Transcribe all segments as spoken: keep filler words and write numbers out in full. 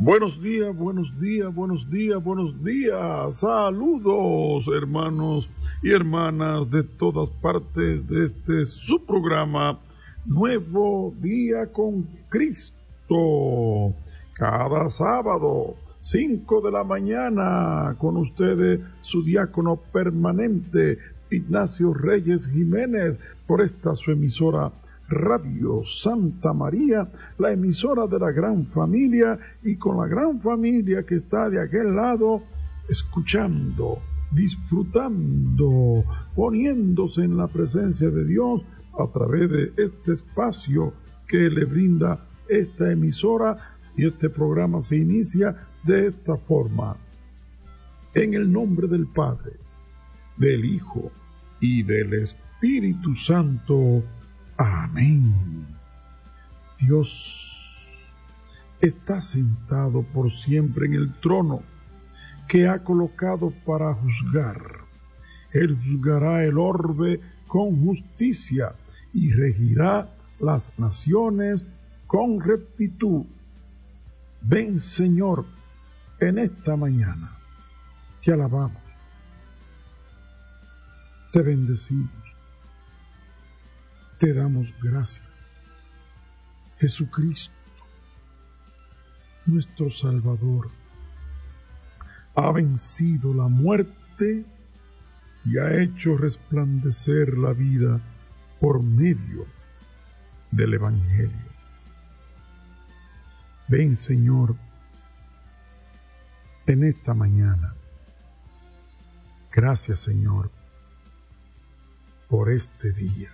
Buenos días, buenos días, buenos días, buenos días. Saludos, hermanos y hermanas de todas partes de este su programa Nuevo Día con Cristo. Cada sábado, cinco de la mañana, con ustedes su diácono permanente, Ignacio Reyes Jiménez, por esta su emisora Radio Santa María, la emisora de la gran familia, y con la gran familia que está de aquel lado, escuchando, disfrutando, poniéndose en la presencia de Dios a través de este espacio que le brinda esta emisora. Y este programa se inicia de esta forma: en el nombre del Padre, del Hijo y del Espíritu Santo. Amén. Dios está sentado por siempre en el trono que ha colocado para juzgar. Él juzgará el orbe con justicia y regirá las naciones con rectitud. Ven, Señor, en esta mañana. Te alabamos, te bendecimos, te damos gracias. Jesucristo, nuestro Salvador, ha vencido la muerte y ha hecho resplandecer la vida por medio del Evangelio. Ven, Señor, en esta mañana. Gracias, Señor, por este día.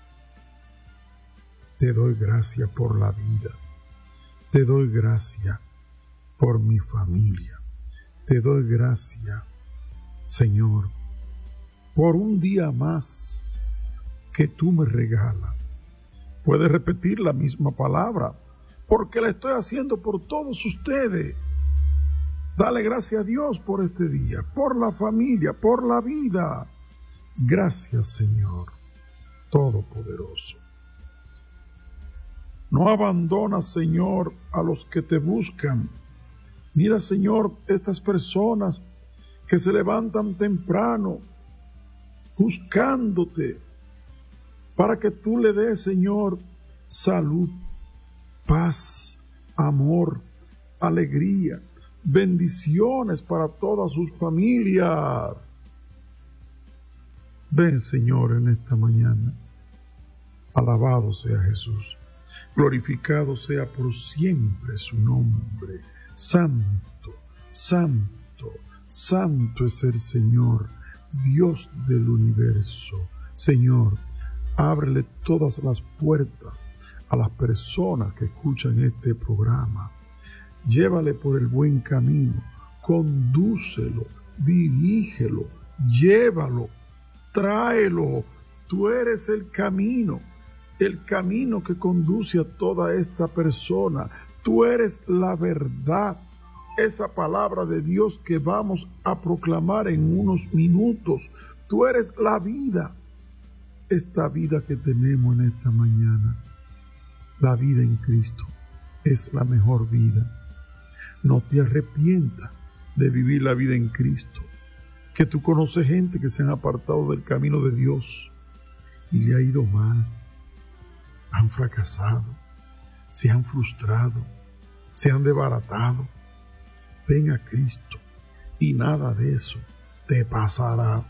Te doy gracias por la vida. Te doy gracias por mi familia. Te doy gracias, Señor, por un día más que tú me regalas. Puedes repetir la misma palabra, porque la estoy haciendo por todos ustedes. Dale gracias a Dios por este día, por la familia, por la vida. Gracias, Señor Todopoderoso. No abandonas, Señor, a los que te buscan. Mira, Señor, estas personas que se levantan temprano buscándote para que tú le des, Señor, salud, paz, amor, alegría, bendiciones para todas sus familias. Ven, Señor, en esta mañana. Alabado sea Jesús. Glorificado sea por siempre su nombre. Santo, santo, santo es el Señor, Dios del universo. Señor, ábrele todas las puertas a las personas que escuchan este programa. Llévale por el buen camino, condúcelo, dirígelo, llévalo, tráelo. Tú eres el camino, el camino que conduce a toda esta persona. Tú eres la verdad, esa palabra de Dios que vamos a proclamar en unos minutos. Tú eres la vida, esta vida que tenemos en esta mañana. La vida en Cristo es la mejor vida. No te arrepientas de vivir la vida en Cristo. Que tú conoces gente que se han apartado del camino de Dios y le ha ido mal. Han fracasado, se han frustrado, se han desbaratado. Ven a Cristo y nada de eso te pasará.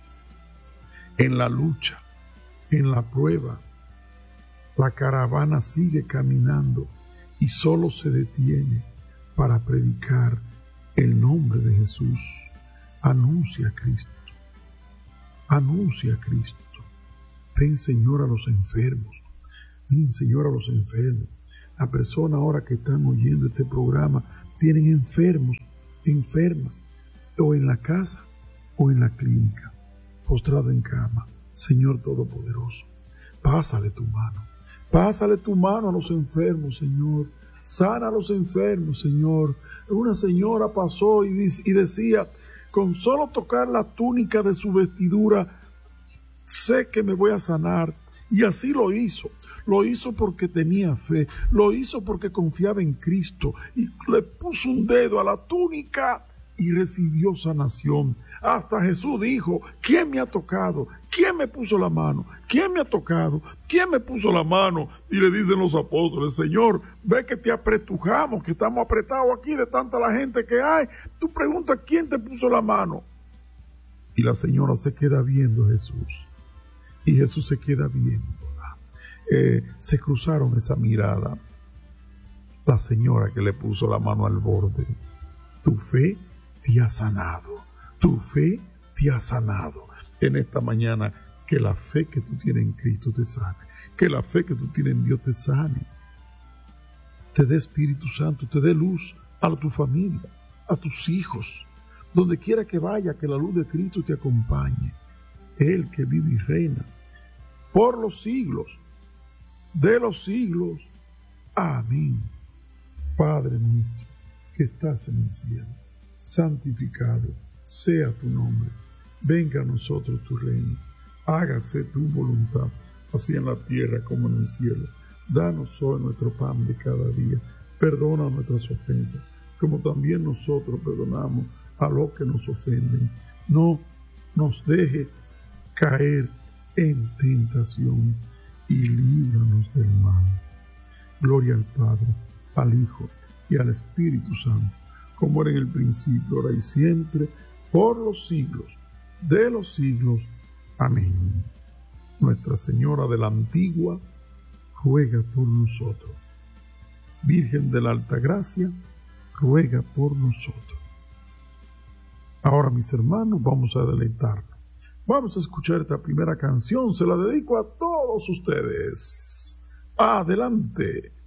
En la lucha, en la prueba, la caravana sigue caminando y solo se detiene para predicar el nombre de Jesús. Anuncia a Cristo, anuncia a Cristo. Ven, Señor, a los enfermos. Ven, Señor, a los enfermos. La persona ahora que están oyendo este programa tienen enfermos, enfermas, o en la casa o en la clínica, postrado en cama. Señor Todopoderoso, pásale tu mano. Pásale tu mano a los enfermos, Señor. Sana a los enfermos, Señor. Una señora pasó y, y decía, con solo tocar la túnica de su vestidura, sé que me voy a sanar. Y así lo hizo. lo hizo porque tenía fe, lo hizo porque confiaba en Cristo y le puso un dedo a la túnica y recibió sanación. Hasta Jesús dijo, ¿quién me ha tocado? ¿Quién me puso la mano? ¿Quién me ha tocado? ¿Quién me puso la mano? Y le dicen los apóstoles, Señor, ve que te apretujamos, que estamos apretados aquí de tanta la gente que hay. Tú preguntas, ¿quién te puso la mano? Y la señora se queda viendo a Jesús. Y Jesús se queda viéndola. Eh, se cruzaron esa mirada. La señora que le puso la mano al borde. Tu fe te ha sanado. Tu fe te ha sanado. En esta mañana, que la fe que tú tienes en Cristo te sane. Que la fe que tú tienes en Dios te sane. Te dé Espíritu Santo, te dé luz a tu familia, a tus hijos. Donde quiera que vaya, que la luz de Cristo te acompañe. Él que vive y reina por los siglos de los siglos. Amén. Padre nuestro, que estás en el cielo, santificado sea tu nombre. Venga a nosotros tu reino. Hágase tu voluntad, así en la tierra como en el cielo. Danos hoy nuestro pan de cada día. Perdona nuestras ofensas, como también nosotros perdonamos a los que nos ofenden. No nos deje caer en tentación y líbranos del mal. Gloria al Padre, al Hijo y al Espíritu Santo, como era en el principio, ahora y siempre, por los siglos de los siglos. Amén. Nuestra Señora de la Antigua, ruega por nosotros. Virgen de la Altagracia, ruega por nosotros. Ahora, mis hermanos, vamos a deleitarnos. Vamos a escuchar esta primera canción. Se la dedico a todos ustedes. Adelante.